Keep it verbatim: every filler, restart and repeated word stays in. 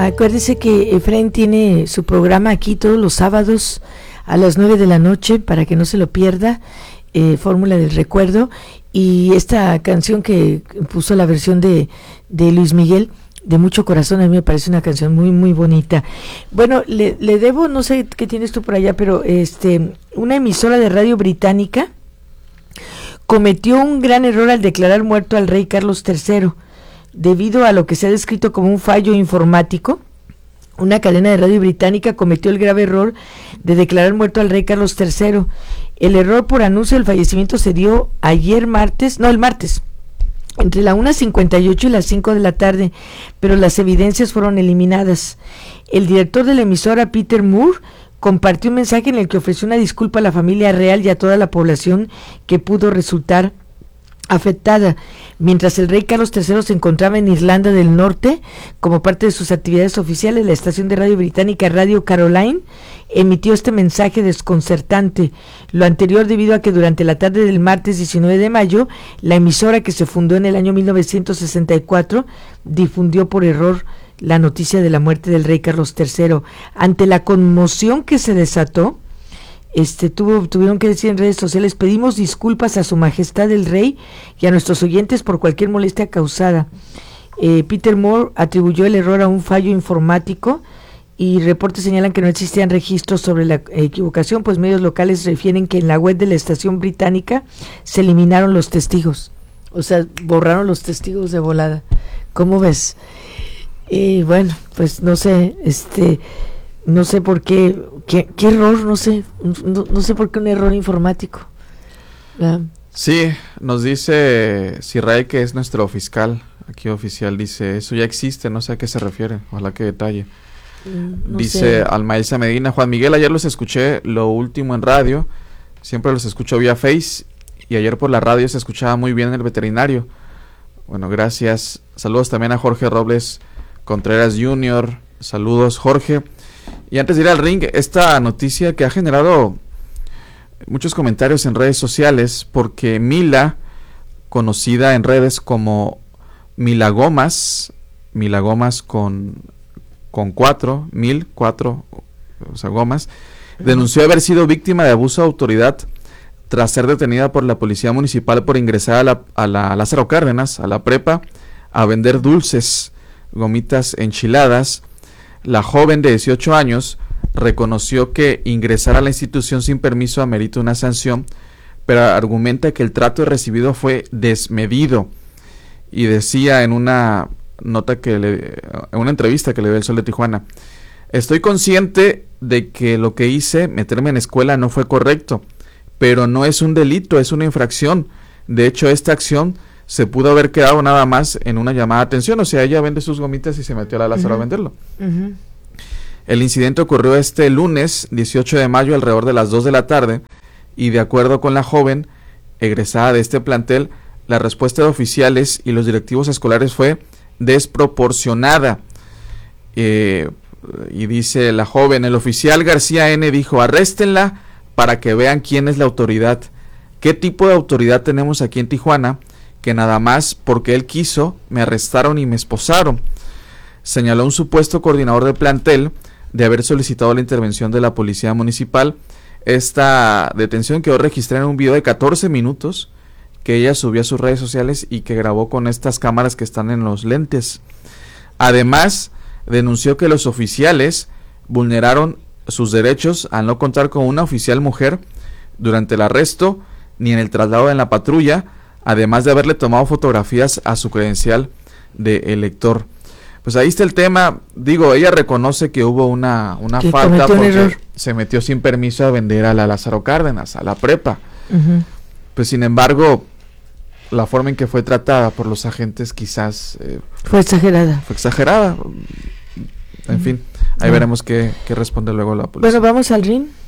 Acuérdese que Efraín tiene su programa aquí todos los sábados a las nueve de la noche para que no se lo pierda, eh, Fórmula del Recuerdo, y esta canción que puso la versión de, de Luis Miguel, de Mucho Corazón, a mí me parece una canción muy muy bonita. Bueno, le, le debo, no sé qué tienes tú por allá, pero este una emisora de radio británica cometió un gran error al declarar muerto al rey Carlos tercero, debido a lo que se ha descrito como un fallo informático. Una cadena de radio británica cometió el grave error de declarar muerto al rey Carlos tercero. El error por anuncio del fallecimiento se dio ayer martes, no, el martes, entre la una cincuenta y ocho y las cinco de la tarde, pero las evidencias fueron eliminadas. El director de la emisora, Peter Moore, compartió un mensaje en el que ofreció una disculpa a la familia real y a toda la población que pudo resultar afectada. Mientras el rey Carlos tercero se encontraba en Irlanda del Norte, como parte de sus actividades oficiales, la estación de radio británica Radio Caroline emitió este mensaje desconcertante. Lo anterior debido a que durante la tarde del martes diecinueve de mayo, la emisora, que se fundó en el año mil novecientos sesenta y cuatro, difundió por error la noticia de la muerte del rey Carlos tercero. Ante la conmoción que se desató, Este, tuvo, tuvieron que decir en redes sociales: pedimos disculpas a su majestad el rey y a nuestros oyentes por cualquier molestia causada. Eh, Peter Moore atribuyó el error a un fallo informático y reportes señalan que no existían registros sobre la equivocación, pues medios locales refieren que en la web de la estación británica se eliminaron los testigos, o sea, borraron los testigos de volada. ¿Cómo ves? Y bueno, pues no sé, este... No sé por qué, qué, qué error, no sé, no, no sé por qué un error informático. ¿Verdad? Sí, nos dice Siray, que es nuestro fiscal, aquí oficial, dice, eso ya existe, no sé a qué se refiere, ojalá que detalle. Mm, no dice sé. Almaelsa Medina: Juan Miguel, ayer los escuché lo último en radio, siempre los escucho vía Face, y ayer por la radio se escuchaba muy bien el veterinario. Bueno, gracias. Saludos también a Jorge Robles Contreras junior, saludos Jorge. Y antes de ir al ring, esta noticia que ha generado muchos comentarios en redes sociales, porque Mila, conocida en redes como Mila Gomas, Mila Gomas con, con cuatro, mil, cuatro, o sea, Gomas, denunció haber sido víctima de abuso de autoridad tras ser detenida por la policía municipal por ingresar a la, a la Lázaro Cárdenas, a la prepa, a vender dulces, gomitas enchiladas. La joven de dieciocho años reconoció que ingresar a la institución sin permiso amerita una sanción, pero argumenta que el trato recibido fue desmedido, y decía en una nota que le, en una entrevista que le dio El Sol de Tijuana: estoy consciente de que lo que hice, meterme en escuela, no fue correcto, pero no es un delito, es una infracción. De hecho, esta acción se pudo haber quedado nada más en una llamada de atención, o sea, ella vende sus gomitas y se metió a la Lázaro uh-huh. a venderlo. Uh-huh. El incidente ocurrió este lunes dieciocho de mayo alrededor de las dos de la tarde, y de acuerdo con la joven egresada de este plantel, la respuesta de oficiales y los directivos escolares fue desproporcionada. Eh, y dice la joven: el oficial García N. dijo, arréstenla para que vean quién es la autoridad. ¿Qué tipo de autoridad tenemos aquí en Tijuana? Que nada más porque él quiso, me arrestaron y me esposaron. Señaló un supuesto coordinador del plantel de haber solicitado la intervención de la policía municipal. Esta detención quedó registrada en un video de catorce minutos que ella subió a sus redes sociales y que grabó con estas cámaras que están en los lentes. Además, denunció que los oficiales vulneraron sus derechos al no contar con una oficial mujer durante el arresto ni en el traslado en la patrulla, además de haberle tomado fotografías a su credencial de elector. Pues ahí está el tema. Digo, ella reconoce que hubo una, una falta porque se metió sin permiso a vender a la Lázaro Cárdenas, a la prepa. Uh-huh. Pues sin embargo, la forma en que fue tratada por los agentes quizás... Eh, fue exagerada. Fue exagerada. En uh-huh. fin, ahí uh-huh. veremos qué, qué responde luego la policía. Bueno, vamos al ring.